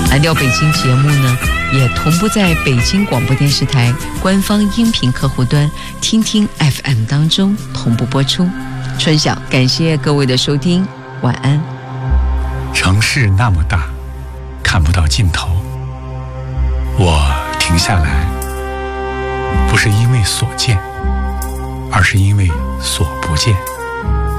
蓝调北京节目呢，也同步在北京广播电视台官方音频客户端听听 FM 当中同步播出。春晓，感谢各位的收听，晚安。 城市那么大，看不到尽头，我停下来，不是因为所见，而是因为所不见。